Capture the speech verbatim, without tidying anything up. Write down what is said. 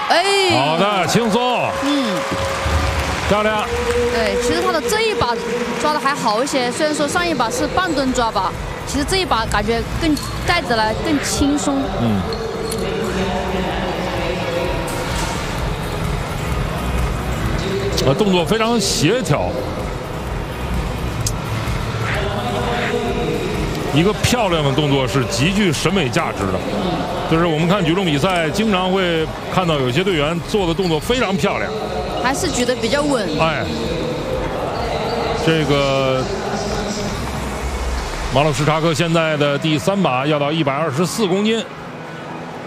哎， 好的，轻松， 嗯， 漂亮。 对，其实他的这一把抓的还好一些，虽然说上一把是半蹲抓把，其实这一把感觉更带着来更轻松。 嗯。呃，动作非常协调，一个漂亮的动作是极具审美价值的。就是我们看举重比赛，经常会看到有些队员做的动作非常漂亮， 还是举得比较稳。 哎，这个马鲁什查克现在的第三把要到一百二十四公斤。